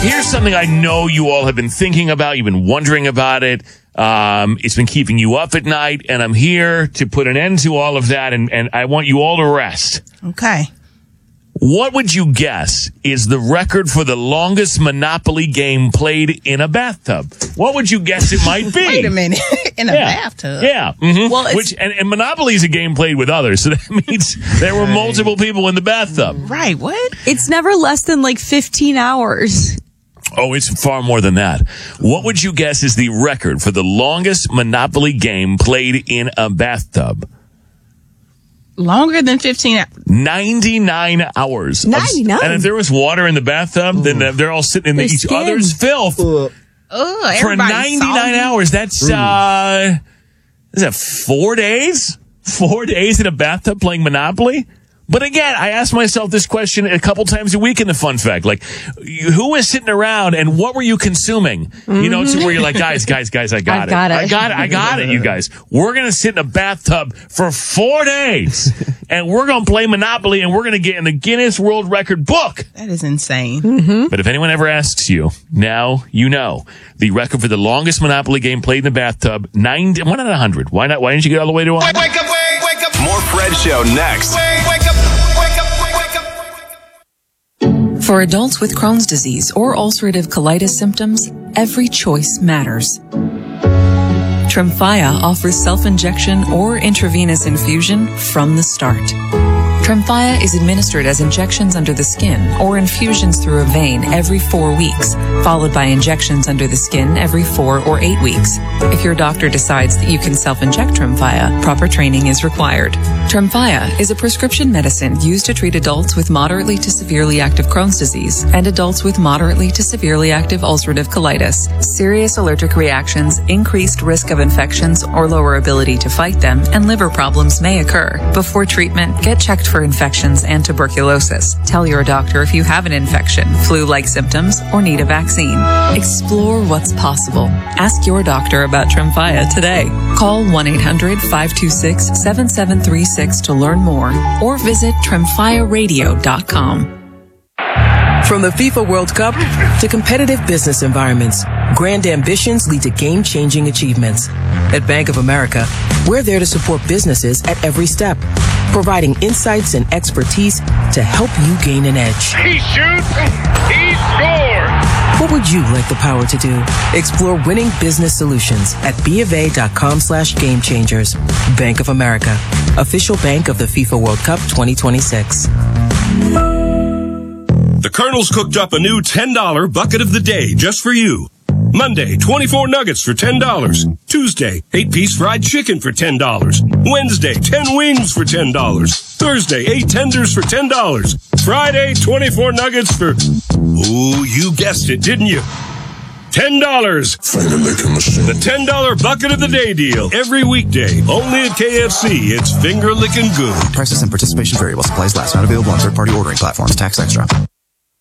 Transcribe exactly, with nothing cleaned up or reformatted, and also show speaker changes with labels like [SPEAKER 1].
[SPEAKER 1] Here's something I know you all have been thinking about. You've been wondering about it. Um, it's been keeping you up at night, and I'm here to put an end to all of that, and, and I want you all to rest.
[SPEAKER 2] Okay.
[SPEAKER 1] What would you guess is the record for the longest Monopoly game played in a bathtub? What would you guess it might be?
[SPEAKER 2] Wait a minute. In a
[SPEAKER 1] yeah.
[SPEAKER 2] bathtub?
[SPEAKER 1] Yeah. Mm-hmm.
[SPEAKER 2] Well, it's,
[SPEAKER 1] Which and, and Monopoly is a game played with others, so that means there were multiple people in the bathtub.
[SPEAKER 2] Right. What?
[SPEAKER 3] It's never less than like fifteen hours.
[SPEAKER 1] Oh, it's far more than that. What would you guess is the record for the longest Monopoly game played in a bathtub?
[SPEAKER 2] Longer than fifteen hours.
[SPEAKER 1] ninety-nine hours.
[SPEAKER 3] ninety-nine?
[SPEAKER 1] And if there was water in the bathtub, Ooh. then they're all sitting in the, each
[SPEAKER 3] skin.
[SPEAKER 1] other's filth
[SPEAKER 2] Ugh,
[SPEAKER 1] for ninety-nine
[SPEAKER 2] salty.
[SPEAKER 1] hours. That's, mm. uh, is that four days? Four days in a bathtub playing Monopoly? But again, I ask myself this question a couple times a week in the fun fact. Like, who was sitting around and what were you consuming? Mm-hmm. You know, to where you're like, guys, guys, guys, I got,
[SPEAKER 3] I
[SPEAKER 1] it.
[SPEAKER 3] got it.
[SPEAKER 1] I got it. I got it, you guys. We're going to sit in a bathtub for four days and we're going to play Monopoly and we're going to get in the Guinness World Record book.
[SPEAKER 2] That is insane.
[SPEAKER 3] Mm-hmm.
[SPEAKER 1] But if anyone ever asks you, now you know. The record for the longest Monopoly game played in the bathtub, nine, one out of one hundred. Why not? Why didn't you get all the way to one hundred?
[SPEAKER 4] Wake, wake up, wake, wake up. More Fred Show next. Wake, wake up, wake up, wake up, wake up.
[SPEAKER 5] For adults with Crohn's disease or ulcerative colitis symptoms, every choice matters. Tremfya offers self-injection or intravenous infusion from the start. Tremfya is administered as injections under the skin or infusions through a vein every four weeks, followed by injections under the skin every four or eight weeks. If your doctor decides that you can self-inject Tremfya, proper training is required. Tremfya is a prescription medicine used to treat adults with moderately to severely active Crohn's disease and adults with moderately to severely active ulcerative colitis. Serious allergic reactions, increased risk of infections or lower ability to fight them, and liver problems may occur. Before treatment, get checked for infections and tuberculosis. Tell your doctor if you have an infection, flu-like symptoms, or need a vaccine. Explore what's possible. Ask your doctor about Tremfya today. Call one eight hundred five two six seven seven three six to learn more or visit tremfya radio dot com.
[SPEAKER 6] From the FIFA World Cup to competitive business environments, grand ambitions lead to game-changing achievements. At Bank of America, we're there to support businesses at every step, providing insights and expertise to help you gain an edge.
[SPEAKER 7] He shoots, he scores!
[SPEAKER 6] What would you like the power to do? Explore winning business solutions at bofa.com slash game changers. Bank of America, official bank of the FIFA World Cup twenty twenty-six.
[SPEAKER 8] The Colonel's cooked up a new ten dollar bucket of the day just for you. Monday, twenty-four nuggets for ten dollars. Tuesday, eight piece fried chicken for ten dollars. Wednesday, ten wings for ten dollars. Thursday, eight tenders for ten dollars. Friday, twenty-four nuggets for... Ooh, you guessed it, didn't you? ten dollars.
[SPEAKER 9] Finger licking machine.
[SPEAKER 8] The ten dollar bucket of the day deal. Every weekday. Only at K F C. It's finger licking good.
[SPEAKER 10] Prices and participation variable. Supplies last. Not available on third-party ordering platforms. Tax extra.